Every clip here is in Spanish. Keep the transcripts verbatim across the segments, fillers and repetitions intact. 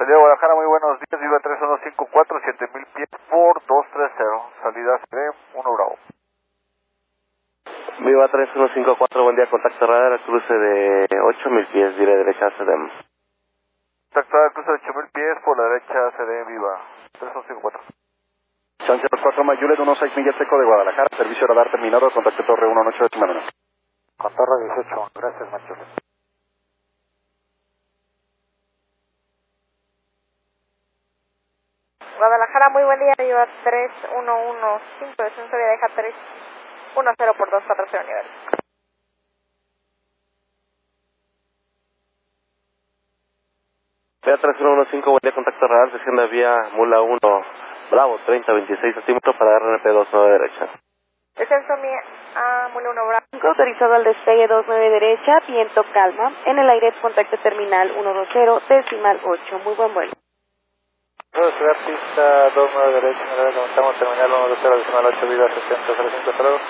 Salida de Guadalajara, muy buenos días, Viva tres uno cinco cuatro, siete mil pies por dos tres cero, salida C D uno Bravo. Viva tres uno cinco cuatro, buen día, contacto radar, cruce de ocho mil pies, diré derecha C D M. Contacto radar, cruce de ocho mil pies por la derecha C D Viva, tres uno cinco cuatro. Chance cuatro Mayulet, uno seis millas seco de Guadalajara, servicio radar terminado, contacto torre uno ocho de Manana. Con torre dieciocho, gracias Mayulet. Guadalajara, muy buen día, Viva tres uno uno cinco, descenso de deja tres uno cero por dos cuatro cero nivel. Vía tres uno uno cinco, buen día, contacto radar, sesión de vía Mula uno, Bravo, treinta veintiséis centímetros para R N P dos nueve derecha. Descenso mi a Mula uno Bravo. Autorizado al despegue dos nueve derecha, viento calma, en el aire contacto terminal uno dos cero, decimal ocho, muy buen vuelo. Ciudad pista dos nueve derecha, levantamos terminal uno dos cero, decimal ocho, Viva sesenta cero cinco, hasta luego.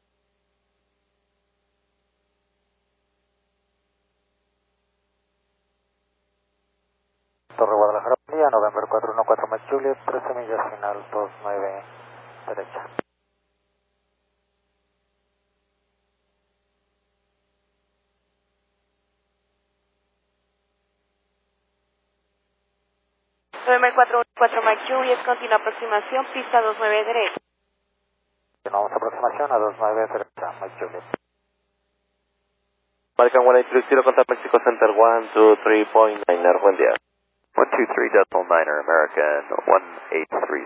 Torre Guadalajara, día November cuatro uno cuatro Mike Juliet, trece millas final dos nueve derecha. November cuatro uno cuatro Mike Juliet, continua aproximación, pista dos nueve derecha. Continuamos aproximación a dos nueve derecha, Mike Juliet. American one eight three zero, contact Mexico Center one two three point nine, buen día. one two three decimal niner, American one eight three.